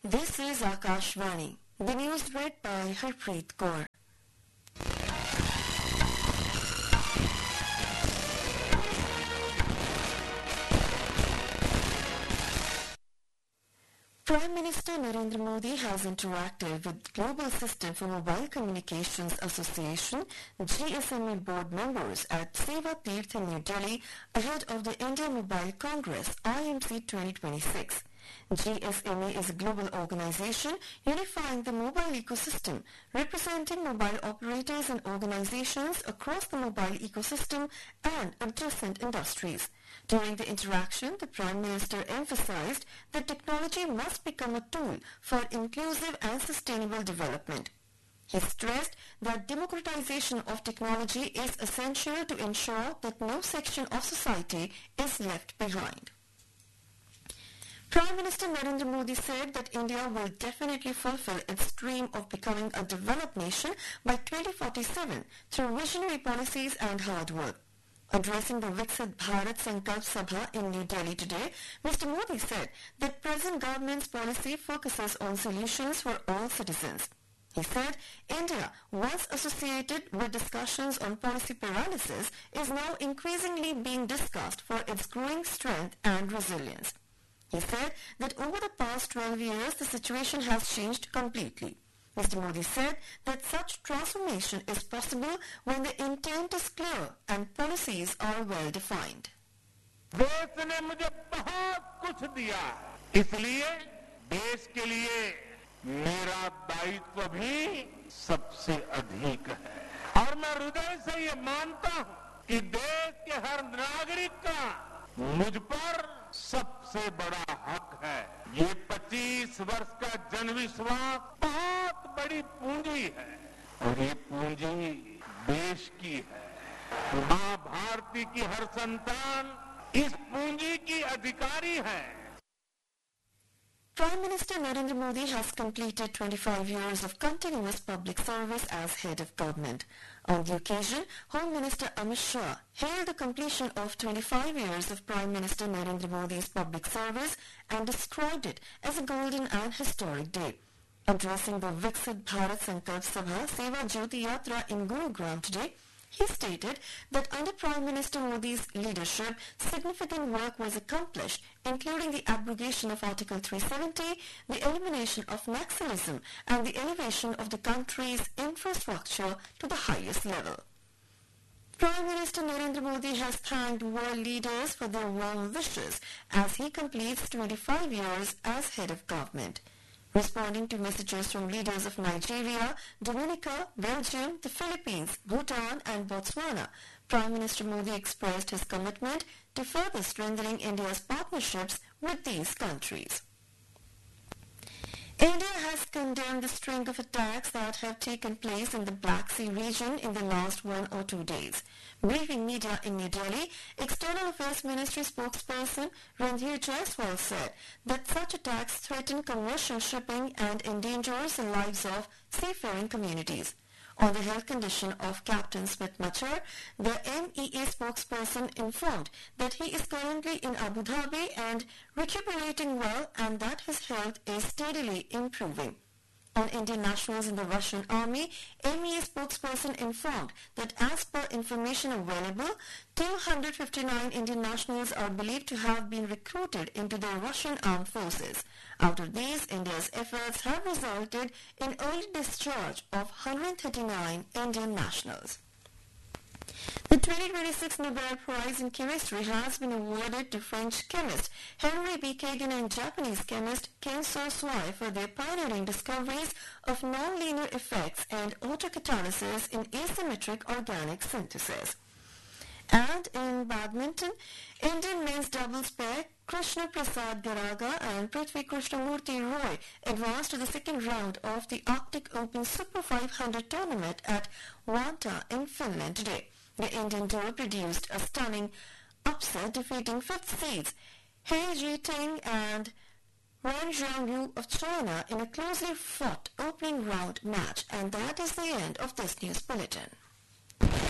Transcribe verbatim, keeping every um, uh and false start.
This is Akashvani. The news read by Harpreet Kaur. Prime Minister Narendra Modi has interacted with Global System for Mobile Communications Association G S M A board members at Seva Tirth in New Delhi ahead of the India Mobile Congress I M C twenty twenty-six. G S M A is a global organization unifying the mobile ecosystem, representing mobile operators and organizations across the mobile ecosystem and adjacent industries. During the interaction, the Prime Minister emphasized that technology must become a tool for inclusive and sustainable development. He stressed that democratization of technology is essential to ensure that no section of society is left behind. Prime Minister Narendra Modi said that India will definitely fulfill its dream of becoming a developed nation by twenty forty-seven through visionary policies and hard work. Addressing the Viksit Bharat Sankalp Sabha in New Delhi today, Mister Modi said that present government's policy focuses on solutions for all citizens. He said India, once associated with discussions on policy paralysis, is now increasingly being discussed for its growing strength and resilience. He said that over the past twelve years, the situation has changed completely. Mister Modi said that such transformation is possible when the intent is clear and policies are well defined. देश ने मुझे बहुत कुछ दिया, इसलिए देश के लिए मेरा दायित्व भी सबसे अधिक है और मैं हृदय से ये मानता हूं कि देश के हर नागरिक का मुझ पर सबसे बड़ा हक है। ये पच्चीस वर्ष का जनविश्वास बहुत बड़ी पूंजी है और ये पूंजी देश की है। मां भारती की हर संतान इस पूंजी की अधिकारी है। Prime Minister Narendra Modi has completed twenty-five years of continuous public service as head of government. On the occasion, Home Minister Amit Shah hailed the completion of twenty-five years of Prime Minister Narendra Modi's public service and described it as a golden and historic day. Addressing the Viksit Bharat Sankalp Sabha Seva Jyoti Yatra in Gurugram today, he stated that under Prime Minister Modi's leadership, significant work was accomplished, including the abrogation of Article three seventy, the elimination of Naxalism, and the elevation of the country's infrastructure to the highest level. Prime Minister Narendra Modi has thanked world leaders for their warm wishes as he completes twenty-five years as head of government. Responding to messages from leaders of Nigeria, Dominica, Belgium, the Philippines, Bhutan and Botswana, Prime Minister Modi expressed his commitment to further strengthening India's partnerships with these countries. India has condemned the string of attacks that have taken place in the Black Sea region in the last one or two days. Briefing media in New Delhi, External Affairs Ministry spokesperson Randhir Jaiswal said that such attacks threaten commercial shipping and endangers the lives of seafaring communities. On the health condition of Captain Smith Machar, the M E A spokesperson informed that he is currently in Abu Dhabi and recuperating well and that his health is steadily improving. On Indian nationals in the Russian army, M E A spokesperson informed that as per information available, two hundred fifty-nine Indian nationals are believed to have been recruited into the Russian armed forces. Out of these, India's efforts have resulted in early discharge of one hundred thirty-nine Indian nationals. The twenty twenty-six Nobel Prize in Chemistry has been awarded to French chemist Henry B. Kagan and Japanese chemist Kenso Swai for their pioneering discoveries of nonlinear effects and autocatalysis in asymmetric organic synthesis. And in badminton, Indian men's doubles pair Krishna Prasad Garaga and Prithvi Krishnamurti Roy advanced to the second round of the Arctic Open Super five hundred tournament at Vantaa in Finland today. The Indian duo produced a stunning upset, defeating fifth seeds He Jiting and Ren Zhangyu of China in a closely fought opening round match. And that is the end of this news bulletin.